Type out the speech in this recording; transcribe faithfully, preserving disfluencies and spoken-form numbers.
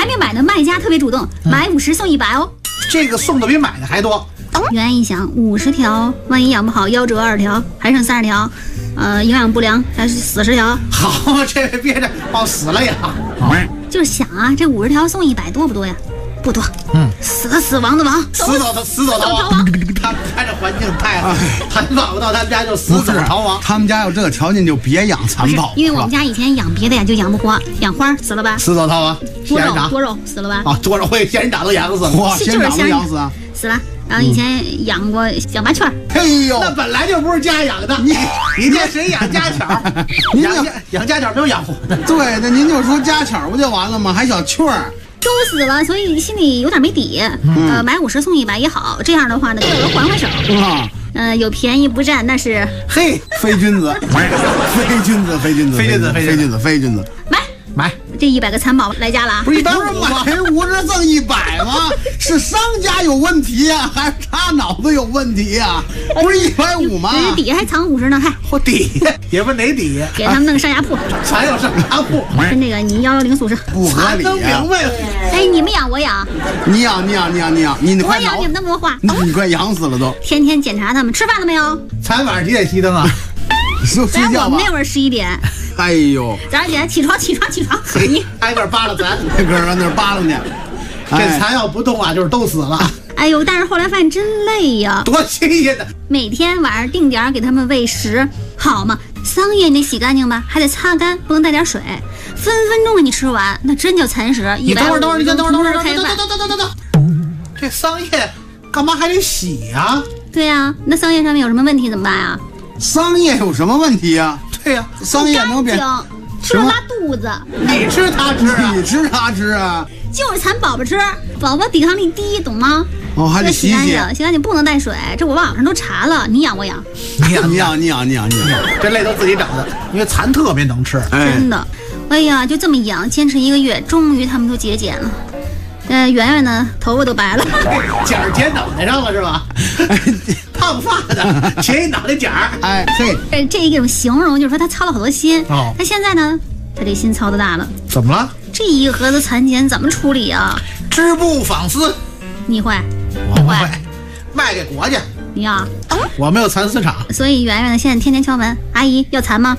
给买的卖家特别主动，买五十送一百哦。 这个送的比买的还多。 圆圆一想，五十条，万一养不好，夭折二十条，还剩三十条，呃，营养不良还是四十条。 好嘛，这位憋着往死了养。 就是想啊，这五十条送一百多不多呀？不多。 嗯， 死的死，亡的亡， 死走的死走逃亡。他们家这环境太好，还找不到他们家就死走逃亡。 他们家有这个条件就别养蚕宝， 因为我们家以前养别的呀就养不活，养花死了吧？ 死走逃亡。 多肉多肉死了吧？ 啊，多肉会仙人掌都养死了。 哇，仙人掌都养死啊！ 死了。然后以前养过小麻雀。 哎呦， 那本来就不是家养的。你你这谁养家巧？养家养家巧没有养活的。 对，那您就说家巧不就完了吗？还小雀儿。 都死了，所以心里有点没底。嗯、呃，买五十送一百也好，这样的话呢，对我还回手。啊，呃，有便宜不占，那是嘿， 非君子，非君子，非君子， 非君子， 非君子，非君子。 买买， 这一百个蚕宝来家了啊！ 不是一百五吗？买五十赠一百吗？是商家有问题呀、啊，还是他脑子有问题呀、啊？不是一百五吗？ 这底下还藏五十呢，嗨！ 我底下也不哪底下， 给他们弄上下铺， 咱有上下铺。 跟这个你幺幺零宿舍不合理啊！ 明白。 哎，你们养我养， 你养你养你养你养，你我养你们那么多话， 你快养死了都！ 天天检查他们吃饭了没有？ 咱晚上几点熄灯啊？ 就睡觉吧。 我们那会儿十一点。 哎呦！ 早上起来起床起床起床，你挨个扒拉咱， 挨个往那儿扒拉去。 这蚕要不动啊，就是都死了。 哎呦！但是后来发现真累呀， 多新鲜的！ 每天晚上定点给他们喂食，好嘛？桑叶你得洗干净吧，还得擦干，不能带点水。分分钟给你吃完，那真叫蚕食。 你等会儿，等会儿，你先等会儿，等会儿， 等等等等等等。这桑叶干嘛还得洗呀？ 对呀，那桑叶上面有什么问题怎么办呀？ 桑叶有什么问题呀？ 对呀， 桑叶能变吃了拉肚子。 你吃它吃啊？ 你吃它吃啊？ 就是蚕宝宝吃，宝宝抵抗力低，懂吗？ 哦，还得洗洗干净，洗干净不能带水。这我网上都查了，你养我养？ 你养你养你养你养你养， 这类都自己找的，因为蚕特别能吃， 真的。哎呀，就这么养，坚持一个月，终于他们都节俭了。呃，圆圆呢，头发都白了， 剪儿剪脑袋上了是吧？烫发的，切一脑袋剪儿。 哎嘿， 这这一种形容就是说他操了好多心。 哦， 他现在呢，他这心操的大了。 怎么了？ 这一盒子蚕茧怎么处理啊？ 织布纺丝， 你会？ 我不会，卖给国家。 你要？ 我没有蚕丝厂。 所以圆圆呢，现在天天敲门，阿姨要蚕吗？